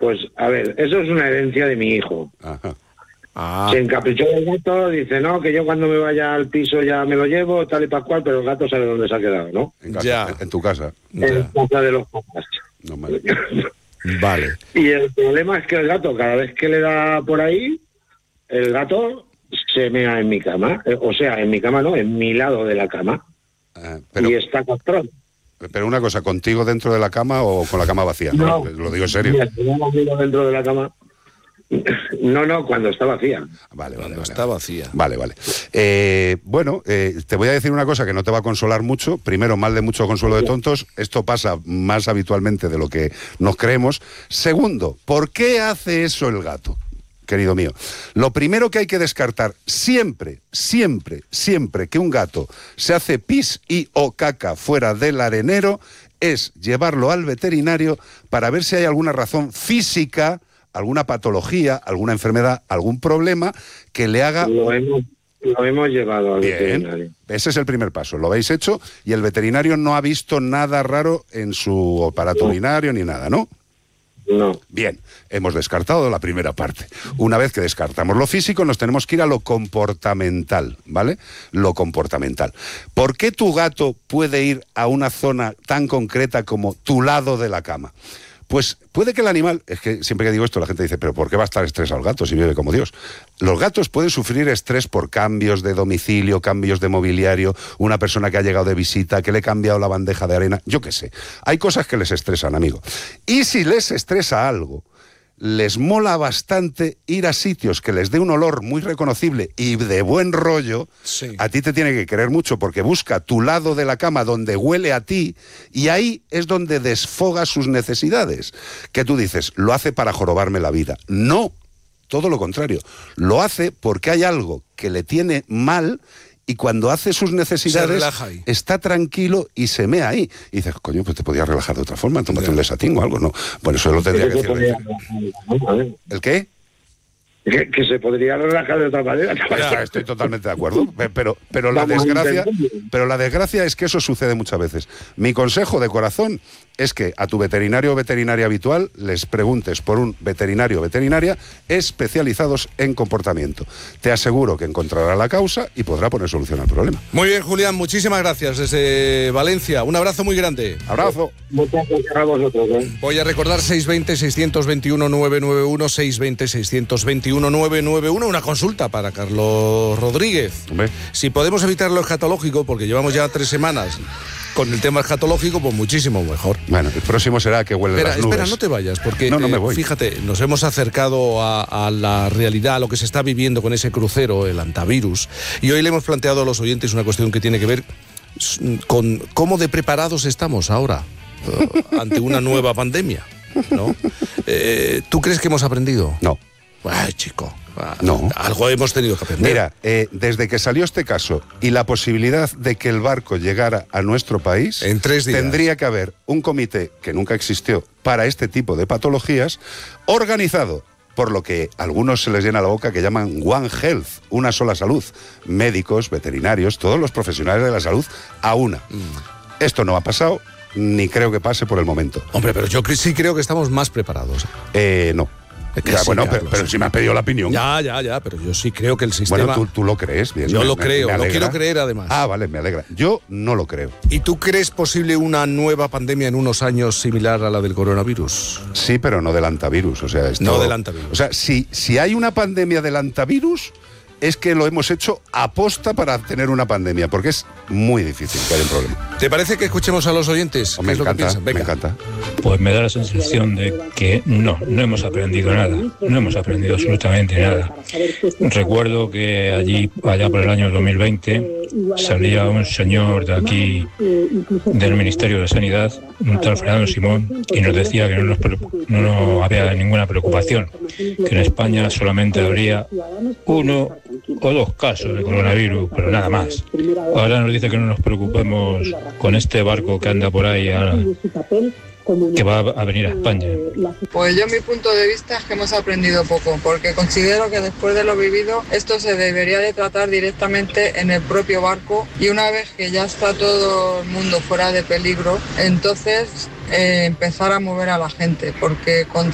Pues, a ver, eso es una herencia de mi hijo. Ajá. Se encaprichó del gato, dice, no, que yo cuando me vaya al piso ya me lo llevo, tal y pascual, pero el gato sabe dónde se ha quedado, ¿no? En casa, Ya. en tu casa. En casa de los papás. No, vale. Vale. Y el problema es que el gato, cada vez que le da por ahí, el gato se mea en mi cama. O sea, en mi cama no, en mi lado de la cama. Pero, Y está castrado. pero una cosa, ¿contigo dentro de la cama o con la cama vacía? No. Lo digo en serio. Mira, si no lo miro dentro de la cama. No, cuando está vacía. Vale, Cuando está vacía. Vale. Bueno, te voy a decir una cosa que no te va a consolar mucho. Primero, mal de mucho consuelo de tontos. Esto pasa más habitualmente de lo que nos creemos. Segundo, ¿por qué hace eso el gato? Querido mío, lo primero que hay que descartar siempre que un gato se hace pis y o caca fuera del arenero es llevarlo al veterinario para ver si hay alguna razón física, alguna patología, alguna enfermedad, algún problema que le haga... Lo hemos llevado al veterinario. Ese es el primer paso, lo habéis hecho y el veterinario no ha visto nada raro en su aparato urinario ni nada, ¿no? No. Bien, hemos descartado la primera parte. Una vez que descartamos lo físico, nos tenemos que ir a lo comportamental, ¿vale? Lo comportamental. ¿Por qué tu gato puede ir a una zona tan concreta como tu lado de la cama? Pues puede que el animal, es que siempre que digo esto la gente dice, pero ¿por qué va a estar estresado el gato si vive como Dios? Los gatos pueden sufrir estrés por cambios de domicilio, cambios de mobiliario, una persona que ha llegado de visita, que le he cambiado la bandeja de arena, yo qué sé. Hay cosas que les estresan, amigo. Y si les estresa algo, les mola bastante ir a sitios que les dé un olor muy reconocible y de buen rollo, sí. A ti te tiene que querer mucho porque busca tu lado de la cama donde huele a ti y ahí es donde desfoga sus necesidades. Que tú dices, lo hace para jorobarme la vida. No, todo lo contrario. Lo hace porque hay algo que le tiene mal y cuando hace sus necesidades está tranquilo y se mea ahí. Y dices, coño, pues te podías relajar de otra forma, tómate un desatín o algo, ¿no? Bueno, eso lo tendría que decir. ¿El qué? Que se podría relajar de otra manera. Estoy totalmente de acuerdo, pero la desgracia es que eso sucede muchas veces. Mi consejo de corazón es que a tu veterinario o veterinaria habitual les preguntes por un veterinario o veterinaria especializados en comportamiento. Te aseguro que encontrará la causa y podrá poner solución al problema. Muy bien, Julián, muchísimas gracias desde Valencia. Un abrazo muy grande. Abrazo. Muchas gracias a vosotros. Voy a recordar 620-621-991, 620-621-991, una consulta para Carlos Rodríguez. Hombre. Si podemos evitar lo escatológico, porque llevamos ya 3 semanas con el tema escatológico, pues muchísimo mejor. Bueno, el próximo será que huele las nubes. Espera, no te vayas, porque no me voy. Fíjate, nos hemos acercado a la realidad, a lo que se está viviendo con ese crucero, el antivirus, y hoy le hemos planteado a los oyentes una cuestión que tiene que ver con cómo de preparados estamos ahora ante una nueva pandemia, ¿no? ¿Tú crees que hemos aprendido? No. Ay, chico. No. Algo hemos tenido que aprender. Mira, desde que salió este caso y la posibilidad de que el barco llegara a nuestro país, en 3 días tendría que haber un comité que nunca existió para este tipo de patologías, organizado por lo que a algunos se les llena la boca que llaman One Health, una sola salud. Médicos, veterinarios, todos los profesionales de la salud a una. Esto no ha pasado, ni creo que pase por el momento. Hombre, pero yo sí creo que estamos más preparados. No. Ya, sí, bueno, pero si me has pedido la opinión. Ya, pero yo sí creo que el sistema... Bueno, tú lo crees, bien. Yo lo creo, lo quiero creer además. Ah, vale, me alegra. Yo no lo creo. ¿Y tú crees posible una nueva pandemia en unos años similar a la del coronavirus? Sí, pero no del antivirus, o sea... No del antivirus. O sea, si hay una pandemia del antivirus, es que lo hemos hecho aposta para tener una pandemia, porque es muy difícil que haya un problema. ¿Te parece que escuchemos a los oyentes? Me encanta. Pues me da la sensación de que no hemos aprendido nada, no hemos aprendido absolutamente nada. Recuerdo que allá por el año 2020, salía un señor de aquí, del Ministerio de Sanidad, un tal Fernando Simón, y nos decía que no había ninguna preocupación, que en España solamente habría 1 o 2 casos de coronavirus, pero nada más. Ahora nos dice que no nos preocupemos con este barco que anda por ahí, que va a venir a España. Pues yo mi punto de vista es que hemos aprendido poco, porque considero que después de lo vivido esto se debería de tratar directamente en el propio barco, y una vez que ya está todo el mundo fuera de peligro, entonces empezar a mover a la gente, porque contra